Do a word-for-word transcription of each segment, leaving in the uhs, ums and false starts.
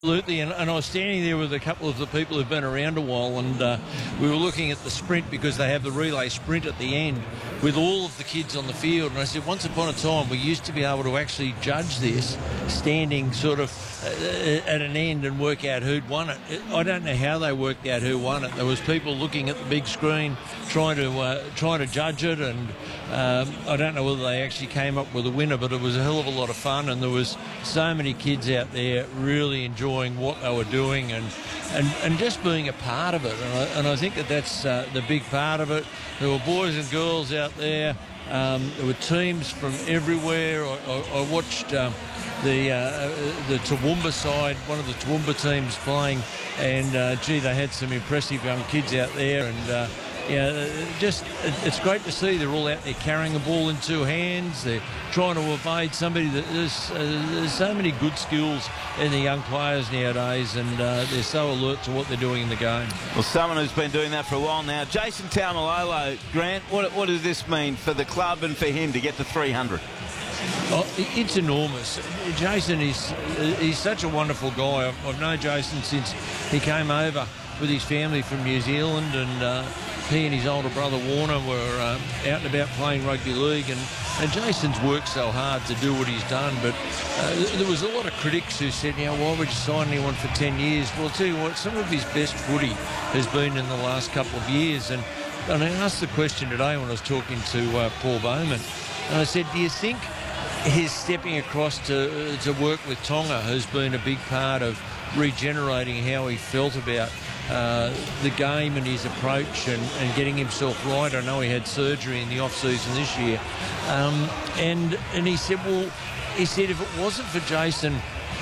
Absolutely, and, and I was standing there with a couple of the people who've been around a while, and uh, we were looking at the sprint because they have the relay sprint at the end with all of the kids on the field. And I said, once upon a time, we used to be able to actually judge this standing sort of uh, at an end and work out who'd won it. I don't know how they worked out who won it. There was people looking at the big screen trying to uh, trying to judge it, and um, I don't know whether they actually came up with a winner, but it was a hell of a lot of fun, and there was so many kids out there really enjoying what they were doing and, and, and just being a part of it. And I, and I think that that's uh, the big part of it. There were boys and girls out there. Um, there were teams from everywhere. I, I, I watched um, the uh, the Toowoomba side, one of the Toowoomba teams playing, and uh, gee, they had some impressive young kids out there. And uh, yeah, just it's great to see they're all out there carrying the ball in two hands. They're trying to evade somebody. That there's, uh, there's so many good skills in the young players nowadays, and uh, they're so alert to what they're doing in the game. Well, someone who's been doing that for a while now, Jason Taumalolo. Grant, what, what does this mean for the club and for him to get to three hundred? Oh, it's enormous. Jason is he's such a wonderful guy. I've, I've known Jason since he came over with his family from New Zealand, and uh, he and his older brother Warner were uh, out and about playing rugby league, and, and Jason's worked so hard to do what he's done. But uh, there was a lot of critics who said, you know, why would you sign anyone for ten years? Well, I'll tell you what, some of his best footy has been in the last couple of years. And, and I asked the question today when I was talking to uh, Paul Bowman, and I said, do you think his stepping across to, to work with Tonga has been a big part of regenerating how he felt about uh, the game and his approach and, and getting himself right? I know he had surgery in the off-season this year. Um, and, and he said, well, he said if it wasn't for Jason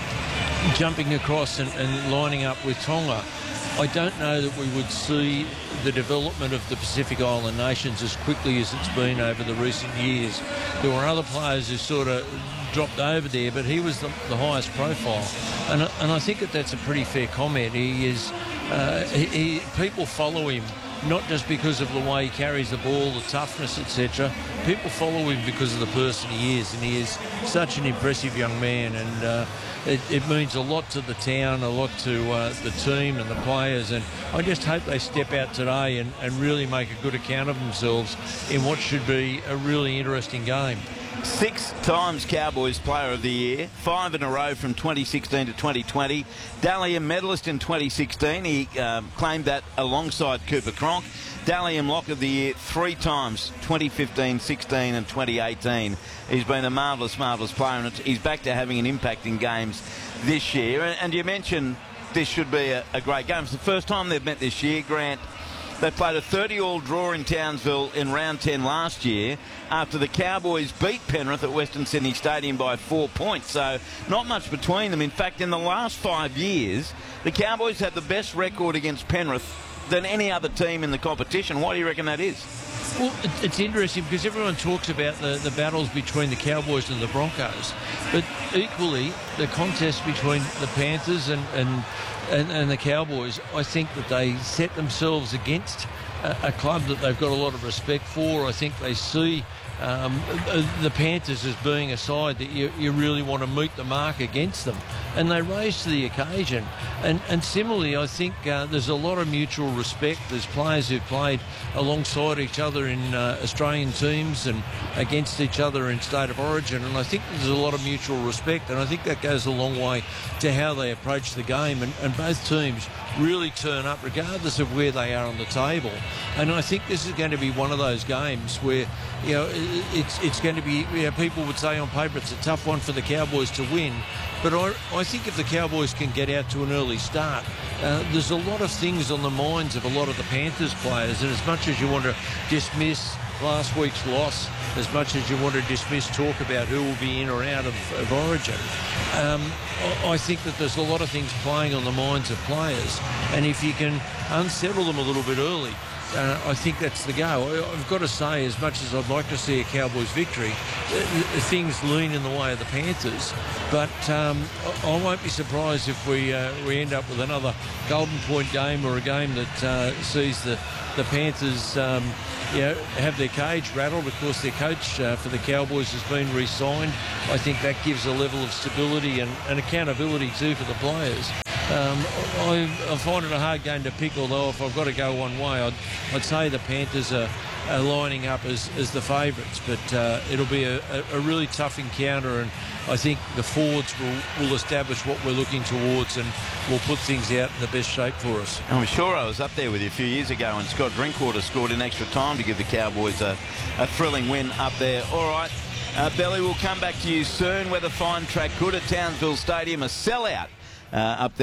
jumping across and, and lining up with Tonga, I don't know that we would see the development of the Pacific Island nations as quickly as it's been over the recent years. There were other players who sort of dropped over there, but he was the, the highest profile. And, and I think that that's a pretty fair comment. He is, uh, he, he, people follow him not just because of the way he carries the ball, the toughness, et cetera. People follow him because of the person he is, and he is such an impressive young man. And uh, it, it means a lot to the town, a lot to uh, the team and the players. And I just hope they step out today and, and really make a good account of themselves in what should be a really interesting game. Six times Cowboys Player of the Year, five in a row from twenty sixteen to twenty twenty. Dally M medalist in twenty sixteen. He um, claimed that alongside Cooper Cronk. Dally M Lock of the Year three times, twenty fifteen, sixteen and twenty eighteen. He's been a marvellous, marvellous player, and it's, he's back to having an impact in games this year. And, and you mentioned this should be a, a great game. It's the first time they've met this year, Grant. They played a thirty-all draw in Townsville in round ten last year after the Cowboys beat Penrith at Western Sydney Stadium by four points. So not much between them. In fact, in the last five years, the Cowboys had the best record against Penrith than any other team in the competition. Why do you reckon that is? Well, it's interesting because everyone talks about the, the battles between the Cowboys and the Broncos, but equally the contest between the Panthers and, and And, and the Cowboys, I think that they set themselves against a, a club that they've got a lot of respect for. I think they see um, the Panthers as being a side that you, you really want to meet the mark against them, and they rise to the occasion. And, and similarly, I think uh, there's a lot of mutual respect. There's players who've played alongside each other in uh, Australian teams and against each other in State of Origin, and I think there's a lot of mutual respect, and I think that goes a long way to how they approach the game, and, and both teams really turn up regardless of where they are on the table. And I think this is going to be one of those games where, you know, it's it's going to be, you know, people would say on paper it's a tough one for the Cowboys to win, but I, I think if the Cowboys can get out to an early start, uh, there's a lot of things on the minds of a lot of the Panthers players, and as much as you want to dismiss last week's loss, as much as you want to dismiss talk about who will be in or out of, of Origin, um, I think that there's a lot of things playing on the minds of players, and if you can unsettle them a little bit early, uh, I think that's the go. I, I've got to say, as much as I'd like to see a Cowboys victory, uh, things lean in the way of the Panthers, but um, I, I won't be surprised if we uh, we end up with another Golden Point game, or a game that uh, sees the, the Panthers um, you know, have their cage rattled. Of course, their coach uh, for the Cowboys has been re-signed. I think that gives a level of stability and, and accountability too for the players. Um, I, I find it a hard game to pick, although if I've got to go one way, I'd, I'd say the Panthers are, are lining up as, as the favourites, but uh, it'll be a, a really tough encounter, and I think the forwards will, will establish what we're looking towards and will put things out in the best shape for us. I'm sure I was up there with you a few years ago when Scott Drinkwater scored in extra time to give the Cowboys a, a thrilling win up there. All right, uh, Belly, we'll come back to you soon. Weather fine, track good at Townsville Stadium, a sellout uh, up there.